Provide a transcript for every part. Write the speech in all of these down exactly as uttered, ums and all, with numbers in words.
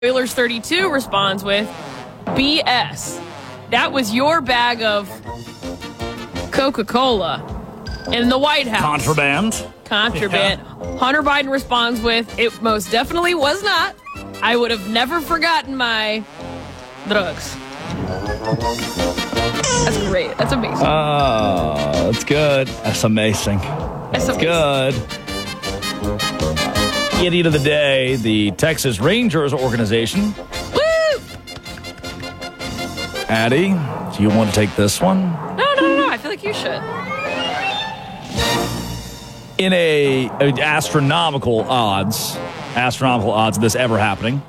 Oilers thirty-two responds with B S. That was your bag of Coca-Cola in the White House. Contraband. Contraband. Yeah. Hunter Biden responds with, it most definitely was not. I would have never forgotten my drugs. That's great. That's amazing. Oh, that's good. That's amazing. That's, that's amazing. good. Idiot of the day, the Texas Rangers organization. Woo! Addie, do you want to take this one? No, no, no, no. I feel like you should. In a, a astronomical odds, astronomical odds of this ever happening.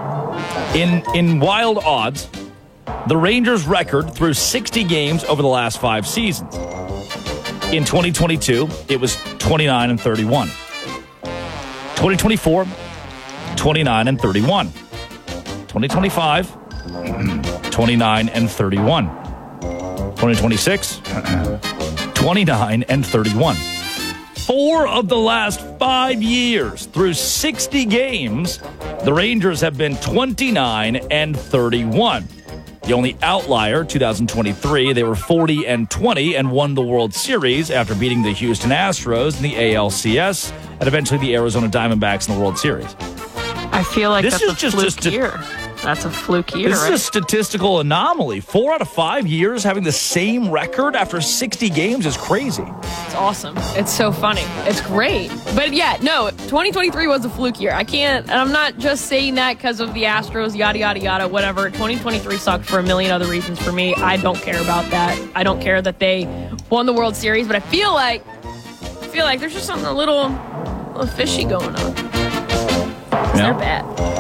In in wild odds, the Rangers' record through sixty games over the last five seasons. In twenty twenty-two, it was twenty-nine and thirty-one. twenty twenty-four, twenty-nine and thirty-one. twenty twenty-five, twenty-nine and thirty-one. twenty twenty-six, twenty-nine and thirty-one. Four of the last five years through sixty games, the Rangers have been twenty-nine and thirty-one. The only outlier, two thousand twenty-three, they were forty and twenty and won the World Series after beating the Houston Astros in the A L C S and eventually the Arizona Diamondbacks in the World Series. I feel like this that's is a just, fluke just a, year. That's a fluke year, This right? is a statistical anomaly. Four out of five years having the same record after sixty games is crazy. It's awesome. It's so funny. It's great. But yeah, no, twenty twenty-three was a fluke year. I can't, and I'm not just saying that because of the Astros, yada, yada, yada, whatever. twenty twenty-three sucked for a million other reasons for me. I don't care about that. I don't care that they won the World Series, but I feel like, I feel like there's just something a little, a little fishy going on. Yeah. They're bad.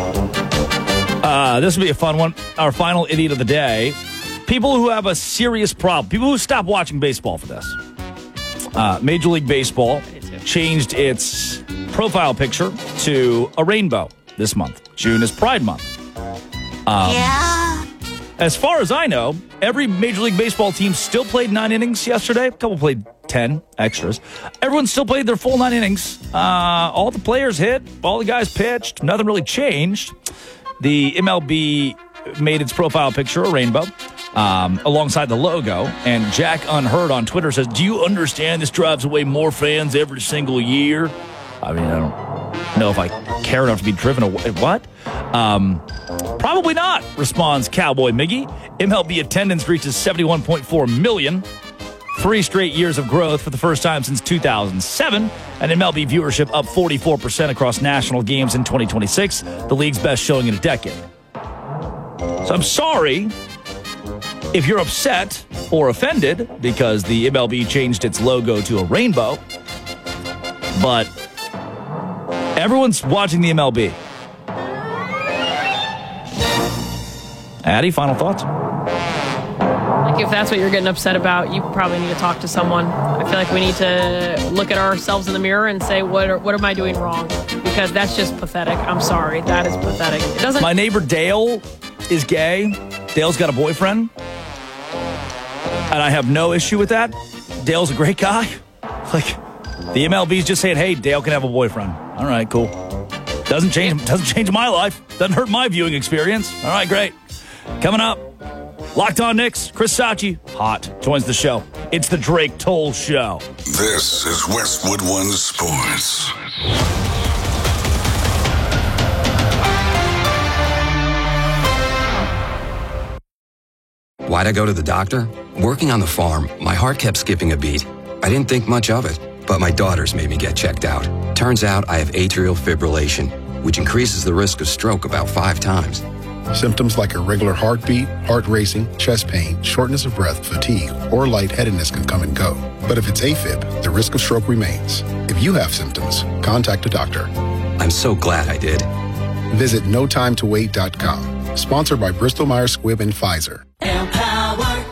Uh, this will be a fun one. Our final idiot of the day. People who have a serious problem. People who stop watching baseball for this. Uh, Major League Baseball changed its profile picture to a rainbow this month. June is Pride Month. Um, yeah. As far as I know, every Major League Baseball team still played nine innings yesterday. A couple played ten extras. Everyone still played their full nine innings. Uh, all the players hit. All the guys pitched. Nothing really changed. The M L B made its profile picture a rainbow um, alongside the logo. And Jack Unheard on Twitter says, do you understand this drives away more fans every single year? I mean, I don't know if I care enough to be driven away. What? Um, probably not, responds Cowboy Miggy. M L B attendance reaches seventy-one point four million. Three straight years of growth for the first time since two thousand seven. And M L B viewership up forty-four percent across national games in twenty twenty-six, the league's best showing in a decade. So I'm sorry if you're upset or offended because the M L B changed its logo to a rainbow, but everyone's watching the M L B. Addie, final thoughts? Like, if that's what you're getting upset about, you probably need to talk to someone. I feel like we need to look at ourselves in the mirror and say, what are, what am I doing wrong? Because that's just pathetic. I'm sorry. That is pathetic. It doesn't. My neighbor Dale is gay. Dale's got a boyfriend. And I have no issue with that. Dale's a great guy. Like, the M L B's just saying, hey, Dale can have a boyfriend. All right, cool. Doesn't change, doesn't change my life. Doesn't hurt my viewing experience. All right, great. Coming up, Locked On Knicks, Chris Sacchi, hot, joins the show. It's the Drake Toll Show. This is Westwood One Sports. Why'd I go to the doctor? Working on the farm, my heart kept skipping a beat. I didn't think much of it, but my daughters made me get checked out. Turns out I have atrial fibrillation, which increases the risk of stroke about five times. Symptoms like irregular heartbeat, heart racing, chest pain, shortness of breath, fatigue, or lightheadedness can come and go. But if it's AFib, the risk of stroke remains. If you have symptoms, contact a doctor. I'm so glad I did. Visit no time to wait dot com. Sponsored by Bristol Myers Squibb and Pfizer. Empower.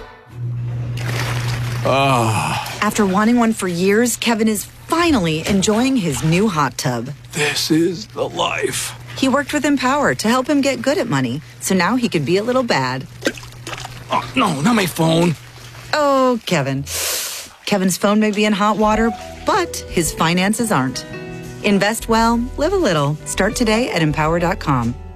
Oh. After wanting one for years, Kevin is finally enjoying his new hot tub. This is the life. He worked with Empower to help him get good at money, so now he can be a little bad. Oh, no, not my phone. Oh, Kevin. Kevin's phone may be in hot water, but his finances aren't. Invest well, live a little. Start today at empower dot com.